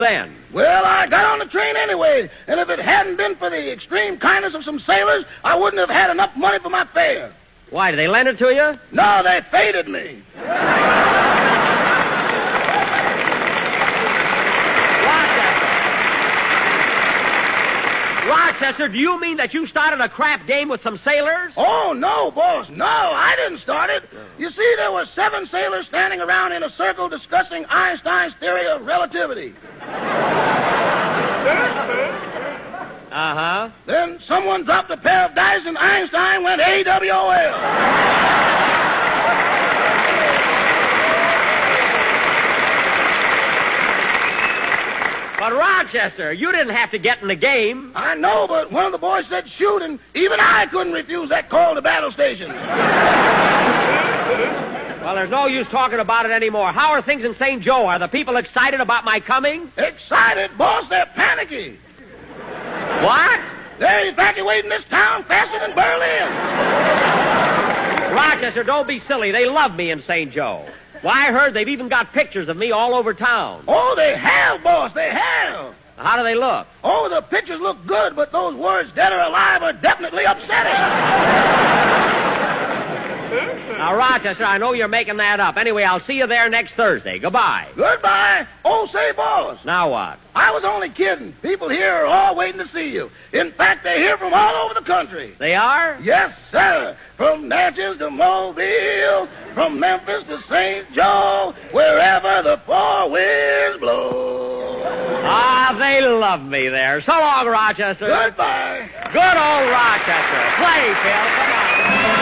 then? Well, I got on the train anyway, and if it hadn't been for the extreme kindness of some sailors, I wouldn't have had enough money for my fare. Why, did they lend it to you? No, they faded me. Rochester, do you mean that you started a crap game with some sailors? Oh, no, boss. No, I didn't start it. You see, there were 7 sailors standing around in a circle discussing Einstein's theory of relativity. Uh-huh. Then someone dropped a pair of dice and Einstein went AWOL. But, Rochester, you didn't have to get in the game. I know, but one of the boys said shoot, and even I couldn't refuse that call to battle station. Well, there's no use talking about it anymore. How are things in St. Joe? Are the people excited about my coming? Excited? Boss, they're panicky. What? They're evacuating this town faster than Berlin. Rochester, don't be silly. They love me in St. Joe. Why, I heard they've even got pictures of me all over town. Oh, they have, boss, they have. How do they look? Oh, the pictures look good, but those words, dead or alive, are definitely upsetting. Now, Rochester, I know you're making that up. Anyway, I'll see you there next Thursday. Goodbye. Goodbye. Oh, say, boss. Now what? I was only kidding. People here are all waiting to see you. In fact, they're here from all over the country. They are? Yes, sir. From Natchez to Mobile, from Memphis to St. Joe, wherever the 4 winds blow. Ah, they love me there. So long, Rochester. Goodbye. Good old Rochester. Play, Phil. Come on.